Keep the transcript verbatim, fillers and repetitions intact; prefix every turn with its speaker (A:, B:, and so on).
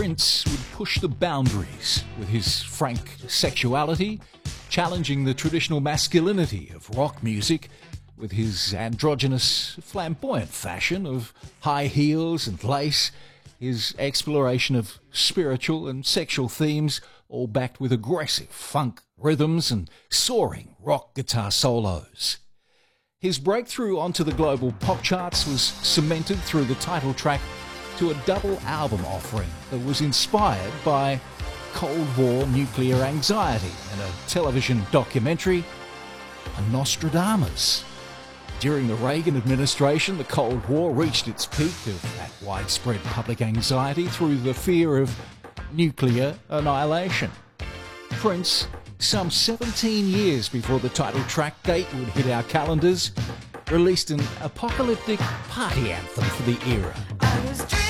A: Prince would push the boundaries with his frank sexuality, challenging the traditional masculinity of rock music with his androgynous, flamboyant fashion of high heels and lace, his exploration of spiritual and sexual themes, all backed with aggressive funk rhythms and soaring rock guitar solos. His breakthrough onto the global pop charts was cemented through the title track to a double album offering that was inspired by Cold War nuclear anxiety and a television documentary, A Nostradamus. During the Reagan administration, the Cold War reached its peak of that widespread public anxiety through the fear of nuclear annihilation. Prince, some seventeen years before the title track date would hit our calendars, released an apocalyptic party anthem for the era.